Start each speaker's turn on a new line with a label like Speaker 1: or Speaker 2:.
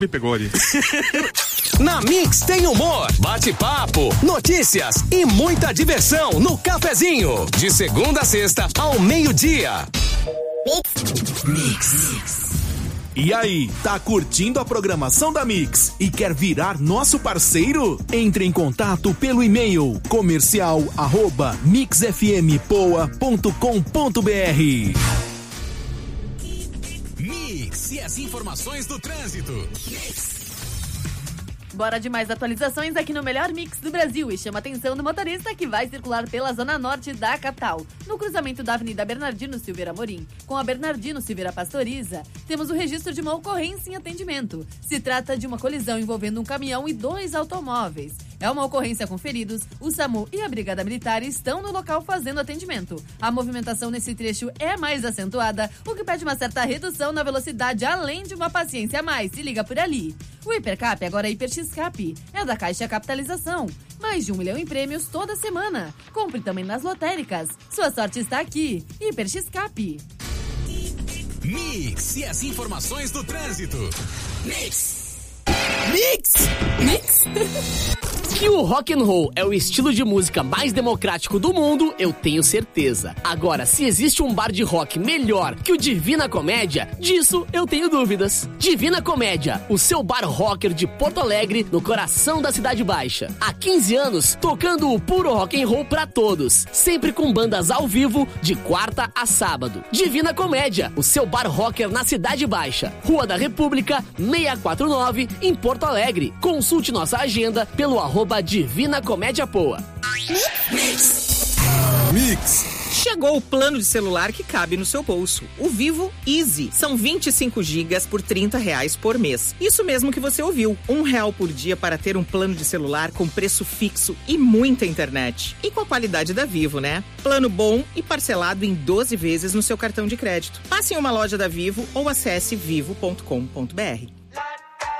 Speaker 1: Me pegou ali.
Speaker 2: Na Mix tem humor, bate-papo, notícias e muita diversão no cafezinho. De segunda a sexta ao meio-dia.
Speaker 3: Mix. E aí, tá curtindo a programação da Mix e quer virar nosso parceiro? Entre em contato pelo e-mail comercial@mixfmpoa.com.br.
Speaker 2: Mix e as informações do trânsito.
Speaker 4: Bora de mais atualizações aqui no melhor mix do Brasil e chama a atenção do motorista que vai circular pela zona norte da capital. No cruzamento da Avenida Bernardino Silveira Amorim com a Bernardino Silveira Pastoriza, temos o registro de uma ocorrência em atendimento. Se trata de uma colisão envolvendo um caminhão e 2 automóveis. É uma ocorrência com feridos, o SAMU e a Brigada Militar estão no local fazendo atendimento. A movimentação nesse trecho é mais acentuada, o que pede uma certa redução na velocidade, além de uma paciência a mais. Se liga por ali. O Hipercap, agora HiperXCap, é da Caixa Capitalização. Mais de 1 milhão em prêmios toda semana. Compre também nas lotéricas. Sua sorte está aqui. HiperXCap.
Speaker 2: Mix e as informações do trânsito.
Speaker 5: Mix. Que o rock and roll é o estilo de música mais democrático do mundo, eu tenho certeza. Agora, se existe um bar de rock melhor que o Divina Comédia, disso eu tenho dúvidas. Divina Comédia, o seu bar rocker de Porto Alegre, no coração da Cidade Baixa. Há 15 anos, tocando o puro rock and roll pra todos, sempre com bandas ao vivo, de quarta a sábado. Divina Comédia, o seu bar rocker na Cidade Baixa, Rua da República, 649, em Porto Alegre. Consulte nossa agenda pelo @Divina Comédia Poa.
Speaker 3: Mix.
Speaker 6: Chegou o plano de celular que cabe no seu bolso. O Vivo Easy. São 25 gigas por R$30 por mês. Isso mesmo que você ouviu. R$1 por dia para ter um plano de celular com preço fixo e muita internet. E com a qualidade da Vivo, né? Plano bom e parcelado em 12 vezes no seu cartão de crédito. Passe em uma loja da Vivo ou acesse vivo.com.br.